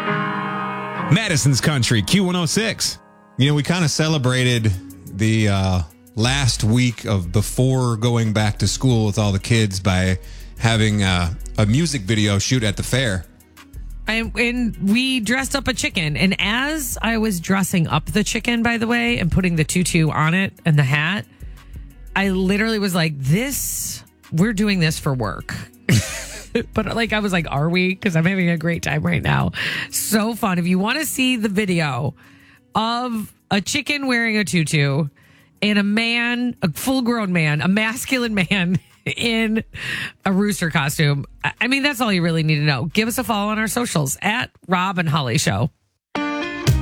Madison's Country, Q106. You know, we kind of celebrated the last week of before going back to school with all the kids by having a music video shoot at the fair. And we dressed up a chicken. And as I was dressing up the chicken, by the way, and putting the tutu on it and the hat, I literally was like, we're doing this for work. But like, I was like, are we? Because I'm having a great time right now. So fun. If you want to see the video of a chicken wearing a tutu and a man, a full grown man, a masculine man in a rooster costume, I mean, that's all you really need to know. Give us a follow on our socials at Rob and Holly Show.